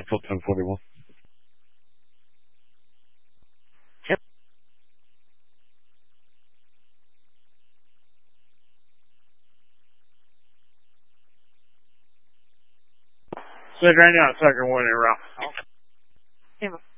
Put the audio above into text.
until 10:41. Yep. Sit right now, second one in route. Yeah.